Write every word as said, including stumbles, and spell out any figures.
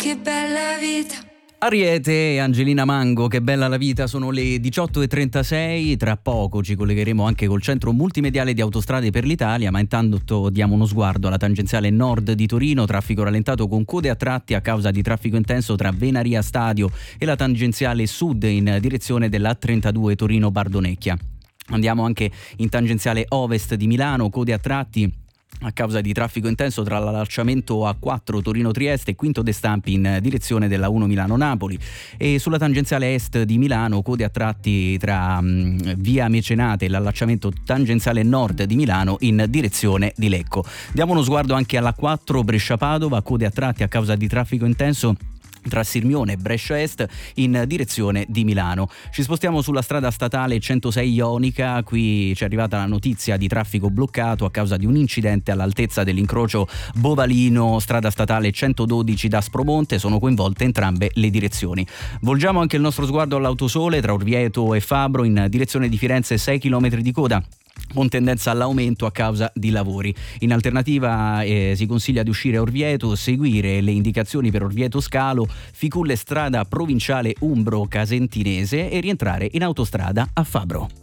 che bella vita. Ariete e Angelina Mango, che bella la vita, sono le diciotto e trentasei, tra poco ci collegheremo anche col centro multimediale di Autostrade per l'Italia, ma intanto diamo uno sguardo alla tangenziale nord di Torino, traffico rallentato con code a tratti a causa di traffico intenso tra Venaria Stadio e la tangenziale sud in direzione della A trentadue Torino-Bardonecchia. Andiamo anche in tangenziale ovest di Milano, code a tratti a causa di traffico intenso tra l'allacciamento A quattro Torino-Trieste e Quinto De Stampi in direzione della uno Milano-Napoli, e sulla tangenziale est di Milano code a tratti tra um, via Mecenate e l'allacciamento tangenziale nord di Milano in direzione di Lecco. Diamo uno sguardo anche alla quattro Brescia-Padova, code a tratti a causa di traffico intenso tra Sirmione e Brescia Est in direzione di Milano. Ci spostiamo sulla strada statale centosei Ionica, qui ci è arrivata la notizia di traffico bloccato a causa di un incidente all'altezza dell'incrocio Bovalino, strada statale centododici da Aspromonte, sono coinvolte entrambe le direzioni. Volgiamo anche il nostro sguardo all'Autosole, tra Orvieto e Fabro in direzione di Firenze sei chilometri di coda con tendenza all'aumento a causa di lavori. In alternativa eh, si consiglia di uscire a Orvieto, seguire le indicazioni per Orvieto Scalo, Ficulle strada provinciale Umbro Casentinese e rientrare in autostrada a Fabro.